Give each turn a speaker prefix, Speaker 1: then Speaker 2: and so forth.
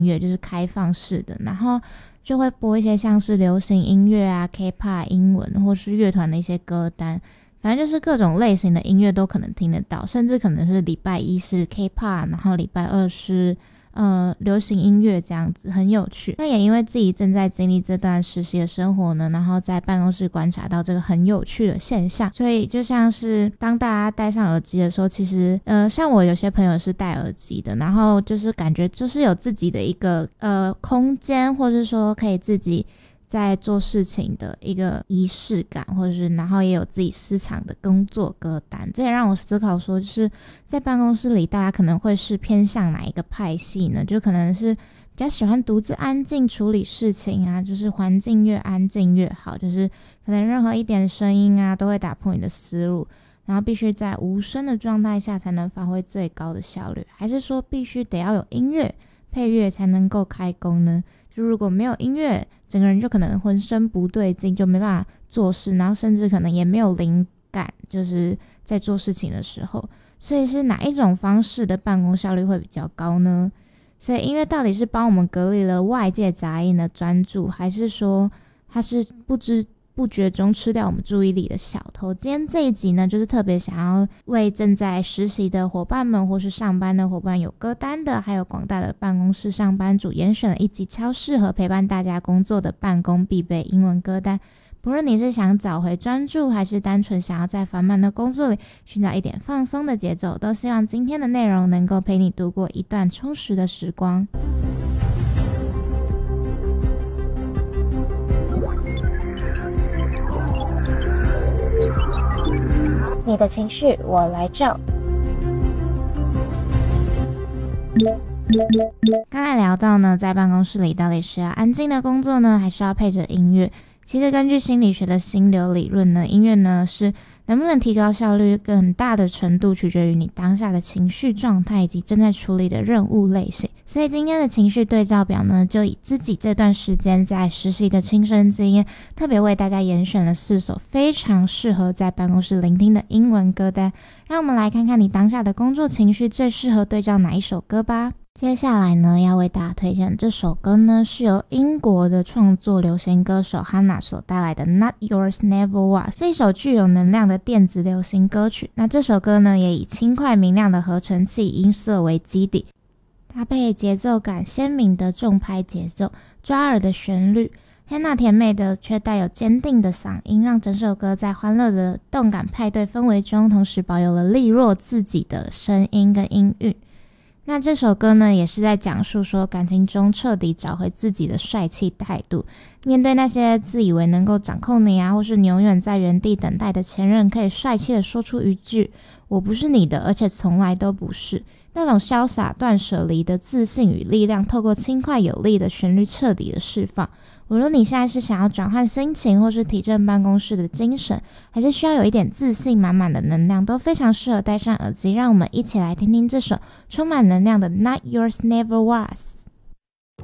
Speaker 1: 乐，就是开放式的，然后就会播一些像是流行音乐啊、K-pop 英文或是乐团的一些歌单，反正就是各种类型的音乐都可能听得到，甚至可能是礼拜一是 K-pop， 然后礼拜二是流行音乐这样子，很有趣。那也因为自己正在经历这段实习的生活呢，然后在办公室观察到这个很有趣的现象，所以就像是当大家戴上耳机的时候，其实像我有些朋友是戴耳机的，然后就是感觉就是有自己的一个空间，或者说可以自己在做事情的一个仪式感，或者是然后也有自己私藏的工作歌单。这也让我思考说，就是在办公室里大家可能会是偏向哪一个派系呢？就可能是比较喜欢独自安静处理事情啊，就是环境越安静越好，就是可能任何一点声音啊都会打破你的思路，然后必须在无声的状态下才能发挥最高的效率，还是说必须得要有音乐配乐才能够开工呢？就如果没有音乐，整个人就可能浑身不对劲，就没办法做事，然后甚至可能也没有灵感，就是在做事情的时候。所以是哪一种方式的办公效率会比较高呢？所以音乐到底是帮我们隔离了外界杂音的专注，还是说它是不知不觉中吃掉我们注意力的小偷？今天这一集呢，就是特别想要为正在实习的伙伴们，或是上班的伙伴，有歌单的，还有广大的办公室上班族，严选了一集超适合陪伴大家工作的办公必备英文歌单。不论你是想找回专注，还是单纯想要在繁忙的工作里寻找一点放松的节奏，都希望今天的内容能够陪你度过一段充实的时光。你的情绪我来照。刚才聊到呢，在办公室里到底是要安静的工作呢，还是要配着音乐？其实根据心理学的心流理论呢，音乐呢是能不能提高效率更大的程度取决于你当下的情绪状态以及正在处理的任务类型。所以今天的情绪对照表呢，就以自己这段时间在实习的亲身经验，特别为大家严选了4首非常适合在办公室聆听的英文歌单。让我们来看看你当下的工作情绪最适合对照哪一首歌吧。接下来呢，要为大家推荐这首歌呢，是由英国的创作流行歌手 Hannah 所带来的 Not Yours Never Was， 是一首具有能量的电子流行歌曲。那这首歌呢，也以轻快明亮的合成器音色为基底，搭配节奏感鲜明的重拍节奏，抓耳的旋律。Hannah 甜美的却带有坚定的嗓音，让整首歌在欢乐的动感派对氛围中，同时保有了利落自己的声音跟音韵。那这首歌呢，也是在讲述说感情中彻底找回自己的帅气态度，面对那些自以为能够掌控你啊，或是永远在原地等待的前任，可以帅气的说出一句我不是你的，而且从来都不是。那种潇洒断舍离的自信与力量，透过轻快有力的旋律彻底的释放。无论你现在是想要转换心情，或是提振办公室的精神，还是需要有一点自信满满的能量，都非常适合戴上耳机。让我们一起来听听这首充满能量的 Not Yours Never Was。